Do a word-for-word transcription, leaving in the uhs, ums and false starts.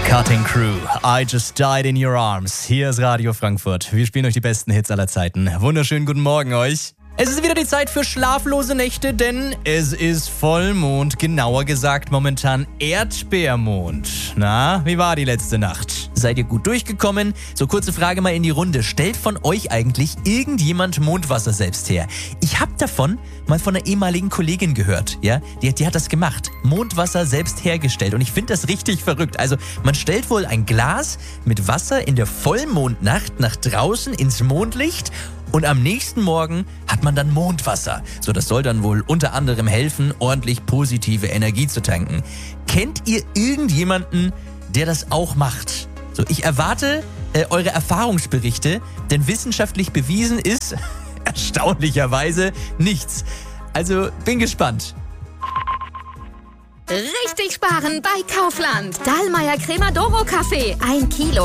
Cutting Crew, I Just Died in Your Arms. Hier ist Radio Frankfurt. Wir spielen euch die besten Hits aller Zeiten. Wunderschönen guten Morgen euch. Es ist wieder die Zeit für schlaflose Nächte, denn es ist Vollmond, genauer gesagt momentan Erdbeermond. Na, wie war die letzte Nacht? Seid ihr gut durchgekommen? So, kurze Frage mal in die Runde. Stellt von euch eigentlich irgendjemand Mondwasser selbst her? Ich hab davon mal von einer ehemaligen Kollegin gehört, ja? Die, die hat das gemacht. Mondwasser selbst hergestellt und ich finde das richtig verrückt. Also, man stellt wohl ein Glas mit Wasser in der Vollmondnacht nach draußen ins Mondlicht und am nächsten Morgen hat man dann Mondwasser. So, das soll dann wohl unter anderem helfen, ordentlich positive Energie zu tanken. Kennt ihr irgendjemanden, der das auch macht? So, ich erwarte äh, eure Erfahrungsberichte, denn wissenschaftlich bewiesen ist erstaunlicherweise nichts. Also, bin gespannt. Richtig sparen bei Kaufland. Dahlmeier Cremodoro Kaffee. Ein Kilo.